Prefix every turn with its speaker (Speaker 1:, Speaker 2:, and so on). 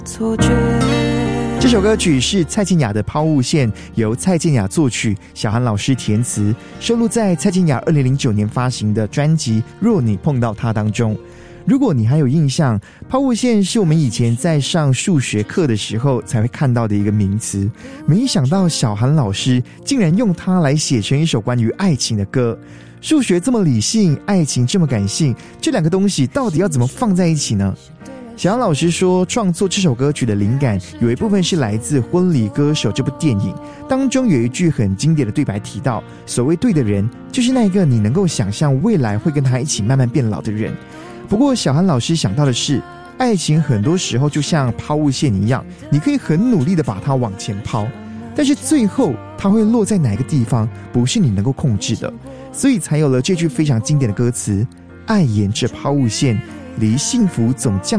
Speaker 1: 错觉。
Speaker 2: 这首歌曲是蔡健雅的《抛物线》，由蔡健雅作曲，小涵老师填词，收录在蔡健雅2009年发行的专辑《若你碰到他》当中。如果你还有印象，抛物线是我们以前在上数学课的时候才会看到的一个名词，没想到小涵老师竟然用它来写成一首关于爱情的歌。数学这么理性，爱情这么感性，这两个东西到底要怎么放在一起呢？小杨老师说，创作这首歌曲的灵感有一部分是来自《婚礼歌手》这部电影当中，有一句很经典的对白提到，所谓对的人就是那个你能够想象未来会跟他一起慢慢变老的人。不过小涵老师想到的是，爱情很多时候就像抛物线一样，你可以很努力的把它往前抛，但是最后它会落在哪个地方不是你能够控制的，所以才有了这句非常经典的歌词，爱沿着抛物线，离幸福总降